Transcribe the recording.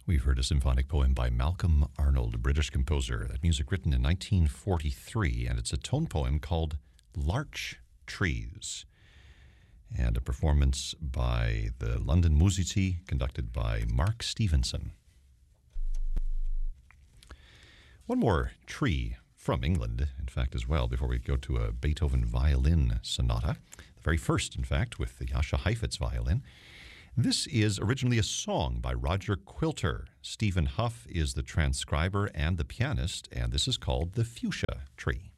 We've heard a symphonic poem by Malcolm Arnold, a British composer. That music written in 1943, and it's a tone poem called Larch Trees. And a performance by the London Musici, conducted by Mark Stevenson. One more tree from England, in fact, as well, before we go to a Beethoven violin sonata. The very first, in fact, with the Jascha Heifetz violin. This is originally a song by Roger Quilter. Stephen Huff is the transcriber and the pianist, and this is called The Fuchsia Tree.